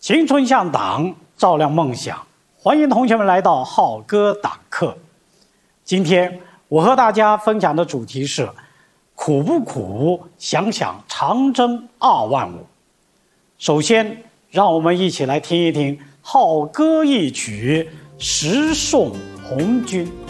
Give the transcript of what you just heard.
青春向党，照亮梦想。欢迎同学们来到浩哥党课。今天我和大家分享的主题是：苦不苦？想想长征2万5。首先，让我们一起来听一听《浩歌一曲·十送红军》。